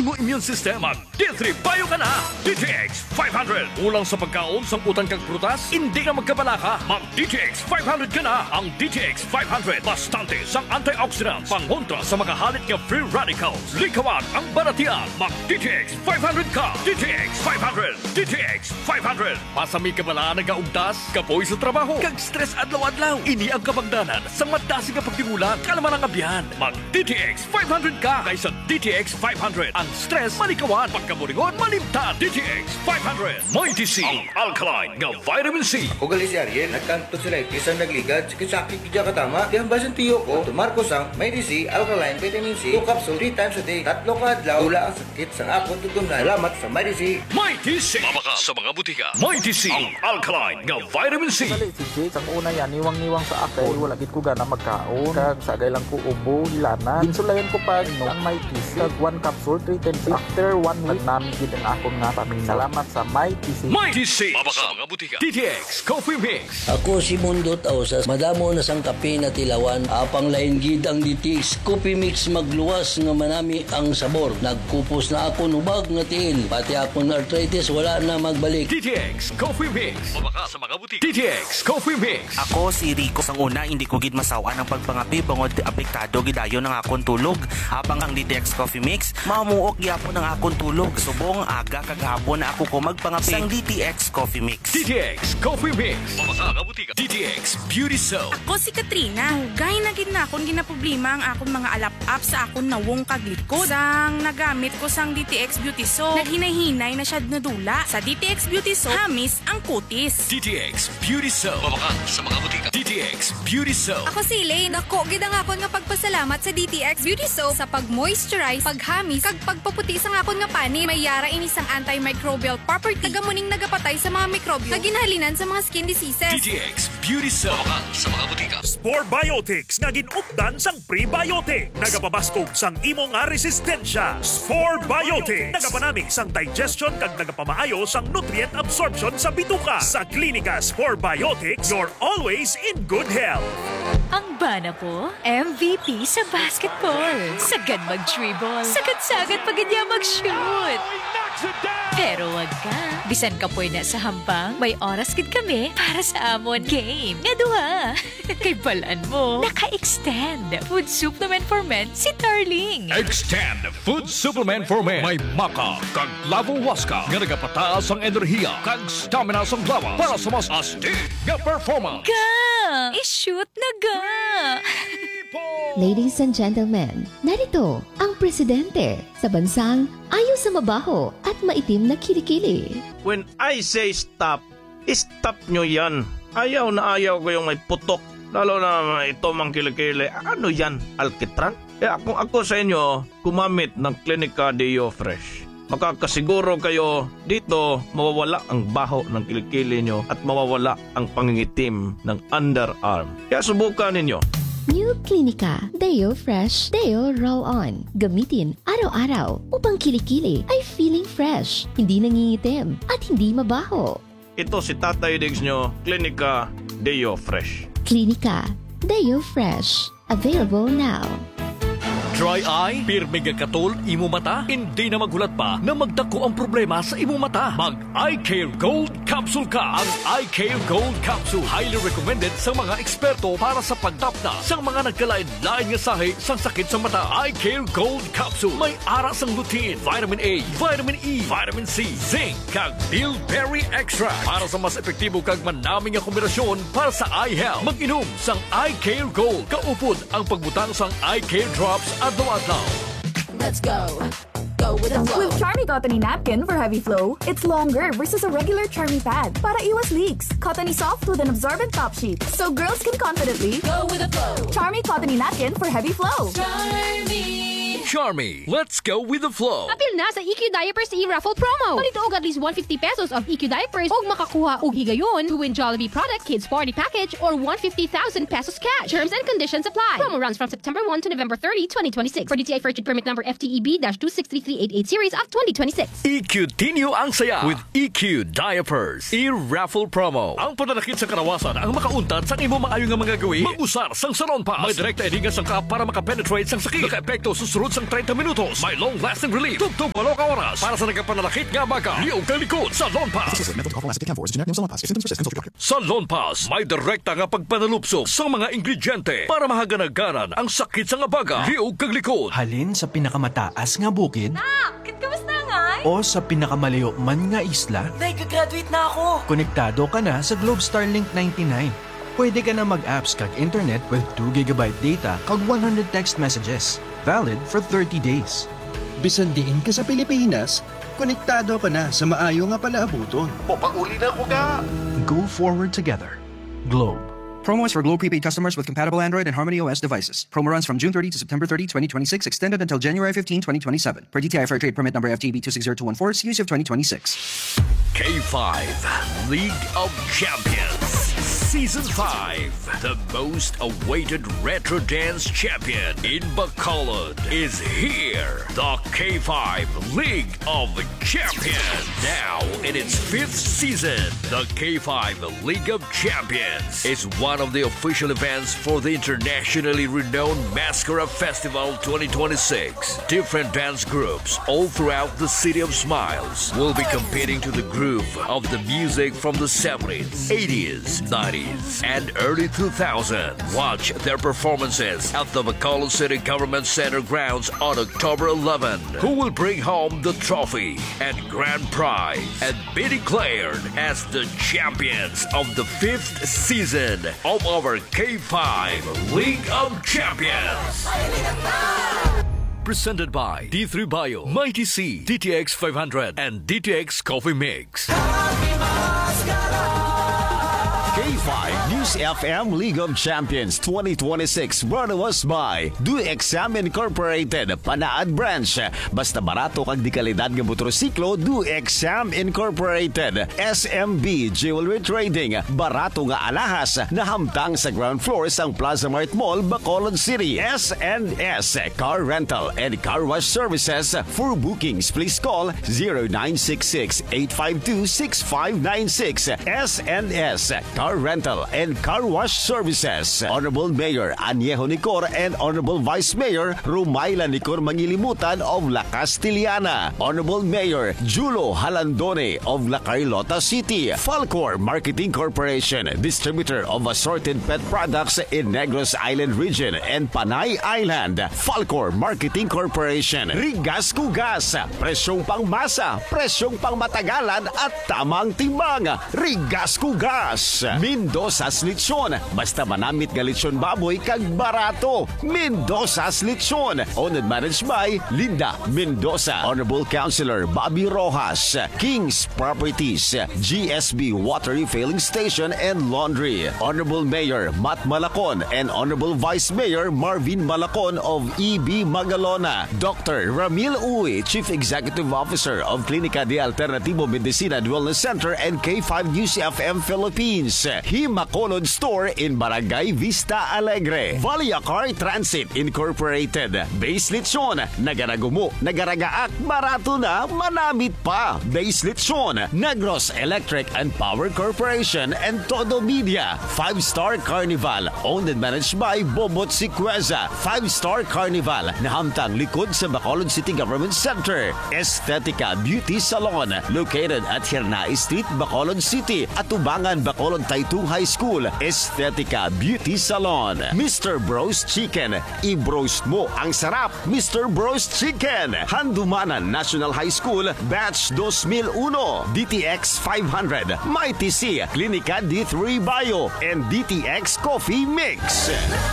imo immune system. Mag D3 Bio ka na. DTX 500. Ulang sa pagkaon sang utang kag prutas, hindi ka magkabalaka. Mag DTX 500 ka na. Ang DTX 500 bastante sang antioxidants, pangontra sa makahalit nga free radicals. Likawan ang baratian. Mag DTX 500 ka. DTX 500. DTX 500. Pasami ka bala nagaugtas, kapoy sa trabaho, kag stress adlaw-adlaw. Ini ang kabagdanan sa madasi nga pagtimulan, kalaman ang abyan. Mag DTX 500 ka kaysa DTX 500. Ang stress malikawan, pagkaburingon malimtan. DTX 500. Mighty C, ang alkaline nga vitamin C. Ako gali si Ariel, nagkanto sila isang nagligad, sakit-sakit kaya katama. Di ang basan tiyo ko, tumarko sang Mighty C, alkaline, vitamin C, 2 capsule 3 times a day. Tatlo ka adlaw, tula ang sakit sang akong tutumna. Salamat sa Mighty C. Mighty C. Mabaka sa mga butika. Mighty C, ang alkaline nga vitamin C. Sali si Jake, ang una yan, niwang-niwang sa akin. Wala gid ko gana magkaon. Kag sagay lang ko ubo, hilana. Insulayan ko pa, ang Mighty C. Kag 1 capsule, 3 times. After 1 week, namin gid ang akong nga pamilya. Salamat sa Mighty C. Mighty C. Mabaka sa mga butika. DTX Coffee Mix. Ako si Mundo Tausas, madamo na sang kape na tilawan, apang lain gid ang DTX Coffee Mix magluwas nga manami ang sabor. Nagkupos na ako nubag nga tiil, pati akong arthritis wala na magbalik. DTX Coffee Mix. Mabaka sa mga butika. DTX Coffee Mix. Ako si Rico. Sang una, hindi ko gid masawa ng pagpangapi bangod apektado gidayo ng akong tulog. Habang ang DTX Coffee Mix, mamuok gyapon ng akong tulog. Subong aga kaghapon na ako ko magpangapi sang DTX Coffee Mix. DTX Coffee Mix. Mabaka sa butika. DTX Beauty Soap. Ako si Katrina. Hugay na gid na akong ginaproblema ang akong mga alap-up sa akong nawong kaglikod. Sang nagamit ko sang DTX Beauty Soap, naghinay-hinay na siya nadula. Sa DTX Beauty Soap, hamis ang kutis. DTX Beauty Soap. Mabaka sa mga butika. DTX Beauty Soap. Ako si Elaine. Ako, gid ang akon nga pagpasalamat sa DTX Beauty Soap sa pag-moisturize, paghamis, kag pagpaputi sa akon nga pani. May yara ini sang antimicrobial property. Tagamuning nagapatay sa mga mikrobyo. Kaginhalinan sa mga skin diseases. DTX Beauty Soap. Mabaka sa mga butika. Spore Biotics nga ginupdan sang prebiotic. Nagapabaskog sang imo nga resistensya. Spore Biotics. Nagapanami sang digestion kag nagapamaayo sang nutrient absorption sa bituka. Sa Klinika Spore Biotics, you're always in good health. Ang bana po, MVP sa basketball. Sagad mag-dribble. Sagad-sagad pag niya mag-shoot. Pero wag ka. Bisan ka po na sa hampang, may oras gid kami para sa amon game. Nga duha. Kay balaan mo, naka-extend. Food supplement for men si Darling. Extend Food Supplement for Men. May maka, kag lavo waska, nga nagapataas ang enerhiya, kag stamina sa lawas para sa mas astig nga performance. Ga! I-shoot na ga! Ladies and gentlemen, narito ang presidente sa bansang ayaw sa mabaho at maitim na kilikili. When I say stop, stop nyo yan. Ayaw na ayaw ko yung may putok. Lalo na ito mang kilikili. Ano yan? Alkitran? Kung ako sa inyo, gumamit ng Klinika Deo Fresh. Makakasiguro kayo dito mawawala ang baho ng kilikili nyo at mawawala ang pangingitim ng underarm. Kaya subukan ninyo. New Klinika Deo Fresh Deo Roll-On. Gamitin araw-araw upang kilikili ay feeling fresh, hindi nangingitim at hindi mabaho. Ito si Tatay Diggs nyo, Klinika Deo Fresh. Klinika Deo Fresh. Available now. Dry eye, pirmi katol, imo mata, hindi na maghulat pa na magdako ang problema sa imo mata. Mag Eye Care Gold Capsule ka. Ang Eye Care Gold Capsule highly recommended sa mga eksperto para sa pagtapna sa mga nagkalain-lain nga sahi sang sakit sa mata. Eye Care Gold Capsule may ara sang lutein, vitamin A, vitamin E, vitamin C, zinc, kag bilberry extract para sa mas epektibo kag manaming nga kombinasyon para sa eye health. Mag-inom sang Eye Care Gold. Kaupod ang pagbutang sang Eye Care Drops adlaw-adlaw. Let's go. Go with the flow. With Charmy Cottony Napkin for heavy flow, it's longer versus a regular Charmy pad para iwas leaks. Cottony soft with an absorbent top sheet, so girls can confidently go with the flow. Charmy Cottony Napkin for heavy flow. Charmy, let's go with the flow. Apil na sa EQ Diapers e-raffle promo. Palito og at least 150 pesos of EQ Diapers og makakuha og higayon to win Jollibee product Kids Party Package or 150,000 pesos cash. Terms and conditions apply. Promo runs from September 1 to November 30, 2026. For DTI First Permit Number FTEB-2633888 Series of 2026. EQ Tinyo ang saya with EQ Diapers e-raffle promo. Ang pananakit sa karawasan ang makauntad sa imo maayo nga mga gawi. Mag-usar sang saron pa. May direkta edingan sang ka para makapenetrate sang sakit. Naka-epekto susunod sang isang 30 minutos. May long-lasting relief. Tugtog 8 ka oras para sa nagkapanalakit nga baga. Liog kang likod sa Lonpas. Sa Lonpas, may direkta nga pagpanalupsok sa mga ingrediente para mahaganagaran ang sakit sa nga baga. Liog kang likod. Halin sa pinakamataas nga bukid. Nak, kamusta nga? O sa pinakamalayo man nga isla. Nag-graduate na ako. Konektado ka na sa Globe Starlink 99. Pwede ka na mag-apps kag internet with 2 GB data kag 100 text messages. Valid for 30 days. Bisan diin ka sa Pilipinas, konektado ka na sa maayo nga palaabuton. Papauli na ko ka! Go forward together. Globe. Promo is for Globe prepaid customers with compatible Android and Harmony OS devices. Promo runs from June 30 to September 30, 2026, extended until January 15, 2027. Per DTI Fair Trade Permit number FTB 260214, series of 2026. K5 League of Champions Season 5. The most awaited retro dance champion in Bacolod is here. The K5 League of Champions. Now in its 5th season, the K5 League of Champions is one of the official events for the internationally renowned Mascara Festival 2026. Different dance groups all throughout the City of Smiles will be competing to the groove of the music from the 70s, 80s, 90s, and early 2000s. Watch their performances at the Bacolod City Government Center grounds on October 11. Who will bring home the trophy and grand prize and be declared as the champions of the 5th season of our K5 League of Champions. Presented by D3 Bio, Mighty C, DTX 500, and DTX Coffee Mix. K5 News FM League of Champions 2026 brought to us by Do Exam Incorporated, Panaad Branch. Basta barato kag di kalidad nga motorsiklo, Do Exam Incorporated. SMB Jewelry Trading, barato nga alahas na hamtang sa ground floor sang Plaza Mart Mall, Bacolod City. S&S Car Rental and Car Wash Services. For bookings, please call 0966-852-6596. S&S Car Rental and Car Wash Services. Honorable Mayor Añejo Nicor and Honorable Vice Mayor Rumayla Nicor Mangilimutan of La Castillana. Honorable Mayor Julo Halandone of La Carlota City. Falcor Marketing Corporation, distributor of assorted pet products in Negros Island region and Panay Island. Falcor Marketing Corporation. Rigas Kugas, presyong pangmasa, presyong pangmatagalan at tamang timbang. Rigas Kugas. Mendoza's Lechon, basta manamit nga lechon baboy kag barato. Mendoza's Lechon, owned and managed by Linda Mendoza. Honorable Councilor Bobby Rojas. King's Properties, GSB Water Refilling Station and Laundry. Honorable Mayor Matt Malacon and Honorable Vice Mayor Marvin Malacon of EB Magalona. Dr. Ramil Uy, Chief Executive Officer of Clinica de Alternativo Medicina and Wellness Center and K5 News FM Philippines. Himacolod Store in Barangay Vista Alegre. Valiacar Transit Incorporated. Base Lechon, nagaragumo, nagaragaak, barato na, manamit pa. Base Lechon, Negros Electric and Power Corporation and Todo Media. 5-Star Carnival, owned and managed by Bobot Siqueza. 5-Star Carnival, nahamtang likod sa Bacolod City Government Center. Estetica Beauty Salon, located at Hirnai Street, Bacolod City. At Tubangan, Bacolod Taytong High School. Estetica Beauty Salon. Mr. Bros Chicken, i-bros mo ang sarap. Mr. Bros Chicken, Handumanan National High School, Batch 2001. DTX 500, Mighty C, Clinica D3 Bio, and DTX Coffee Mix.